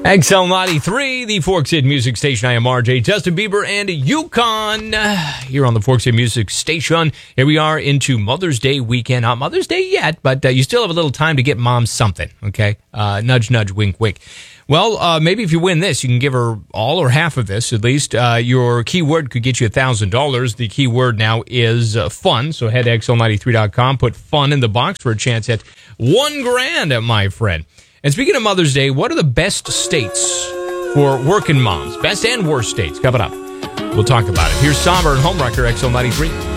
XL93, the Forks Hit Music Station. I am RJ, Justin Bieber, and Yukon here on the Forks Hit Music Station. Here we are into Mother's Day weekend. Not Mother's Day yet, but you still have a little time to get mom something, okay? Nudge, nudge, wink, wink. Well, maybe if you win this, you can give her all or half of this, at least. Your keyword could get you $1,000. The keyword now is fun, so head to XL93.com, put fun in the box for a chance at $1,000, my friend. And speaking of Mother's Day, what are the best states for working moms? Best and worst states. Coming up. We'll talk about it. Here's Somber and Homewrecker, XL93.